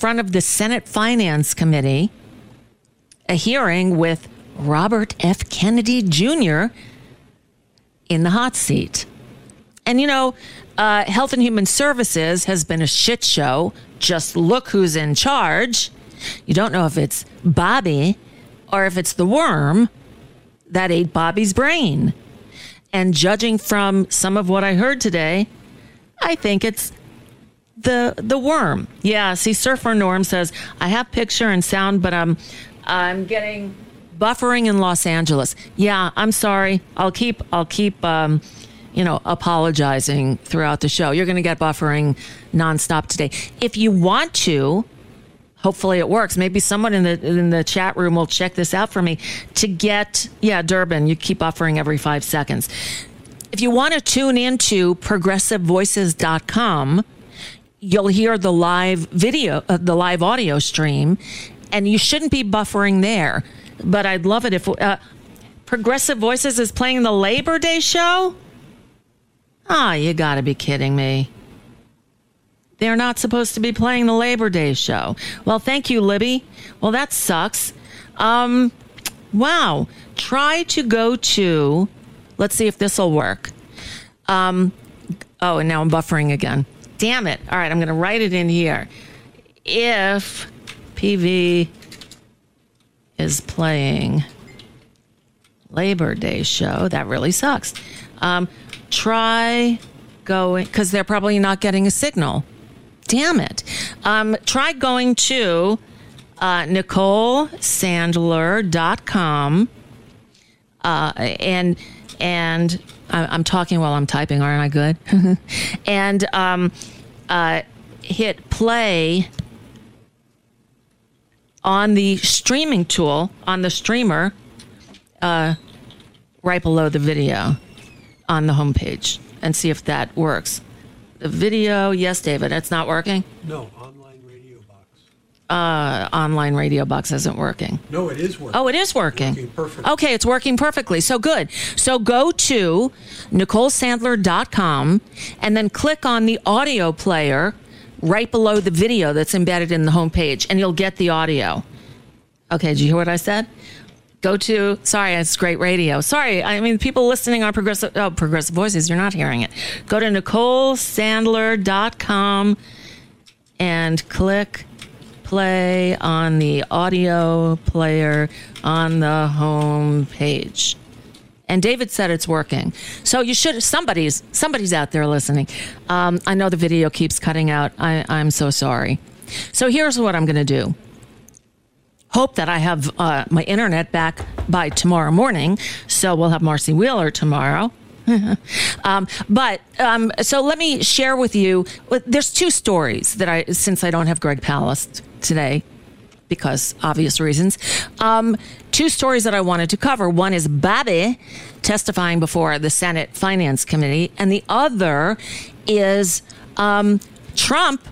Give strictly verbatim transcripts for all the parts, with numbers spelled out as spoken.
front of the Senate Finance Committee, a hearing with Robert F. Kennedy Junior in the hot seat. And, you know, uh, Health and Human Services has been a shit show. Just look who's in charge. You don't know if it's Bobby or if it's the worm that ate Bobby's brain. And judging from some of what I heard today, I think it's the the worm. Yeah, see, Surfer Norm says, I have picture and sound, but I'm, I'm getting buffering in Los Angeles. Yeah, I'm sorry. I'll keep, I'll keep, um, you know, apologizing throughout the show. You're going to get buffering nonstop today. If you want to, hopefully it works. Maybe someone in the in the chat room will check this out for me to get, yeah, Durbin, you keep buffering every five seconds. If you want to tune into progressive voices dot com, you'll hear the live video, uh, the live audio stream, and you shouldn't be buffering there. But I'd love it if uh, Progressive Voices is playing the Labor Day show. Ah, oh, you got to be kidding me. They're not supposed to be playing the Labor Day show. Well, thank you, Libby. Well, that sucks. Um, wow. Try to go to, let's see if this will work. Um, oh, and now I'm buffering again. Damn it. All right, I'm going to write it in here. If P V is playing Labor Day show, that really sucks. Um, try going, because they're probably not getting a signal. Damn it. Um, try going to uh, Nicole Sandler dot com uh, and and I'm talking while I'm typing, aren't I good? and um, uh, hit play on the streaming tool, on the streamer, uh, right below the video on the homepage, and see if that works. The video, yes, David, it's not working? No, online radio box. Uh, online radio box isn't working. No, it is working. Oh, it is working. It's working perfectly. Okay, it's working perfectly. So good. So go to Nicole Sandler dot com and then click on the audio player right below the video that's embedded in the homepage, and you'll get the audio. Okay, did you hear what I said? Go to, sorry, it's great radio. Sorry, I mean, people listening on Progressive, oh, Progressive Voices, you're not hearing it. Go to Nicole Sandler dot com and click play on the audio player on the home page. And David said it's working. So you should, somebody's somebody's out there listening. Um, I know the video keeps cutting out. I, I'm so sorry. So here's what I'm going to do. Hope that I have uh, my internet back by tomorrow morning. So we'll have Marcy Wheeler tomorrow. um, but um, so let me share with you. There's two stories that I, since I don't have Greg Palast today, because obvious reasons, um, two stories that I wanted to cover. One is Bobby testifying before the Senate Finance Committee, and the other is um, Trump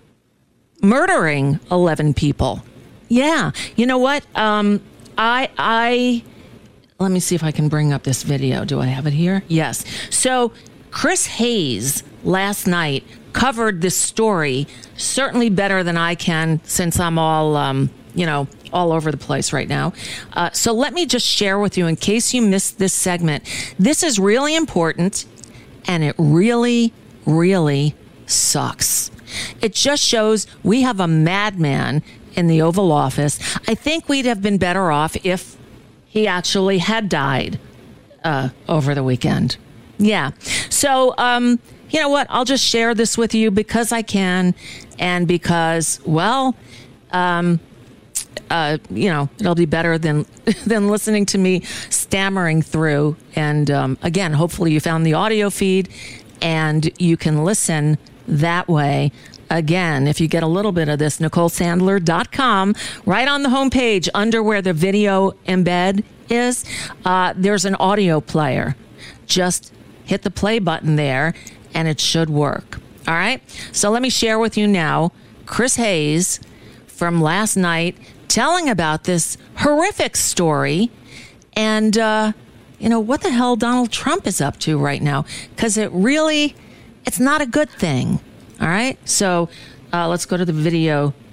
murdering eleven people. Yeah, you know what? Um, I I. Let me see if I can bring up this video. Do I have it here? Yes. So Chris Hayes last night covered this story certainly better than I can, since I'm all, um, you know, all over the place right now. Uh, so let me just share with you, in case you missed this segment. This is really important, and it really, really sucks. It just shows we have a madman in the Oval Office. I think we'd have been better off if he actually had died uh, over the weekend. Yeah. So, um, you know what? I'll just share this with you because I can, and because, well, um, uh, you know, it'll be better than than listening to me stammering through. And um, again, hopefully you found the audio feed and you can listen that way. Again, if you get a little bit of this, Nicole Sandler dot com, right on the homepage under where the video embed is, uh, there's an audio player. Just hit the play button there and it should work. All right. So let me share with you now Chris Hayes from last night telling about this horrific story and, uh, you know, what the hell Donald Trump is up to right now, because it really, it's not a good thing. All right, so uh, let's go to the video